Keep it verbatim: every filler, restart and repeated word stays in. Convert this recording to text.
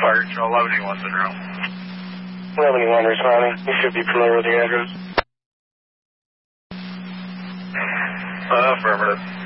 Fire Control, eleven eighty-one Monroe. eleven eighty-one responding. You should be familiar with the address. Uh, affirmative.